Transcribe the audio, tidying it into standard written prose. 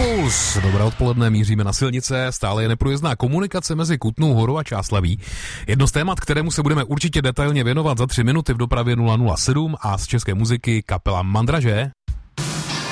Puls. Dobré odpoledne, míříme na silnice, stále je neprůjezdná komunikace mezi Kutnou Horou a Čáslaví. Jedno z témat, kterému se budeme určitě detailně věnovat za 3 minuty v dopravě 007 a z české muziky kapela Mandraže.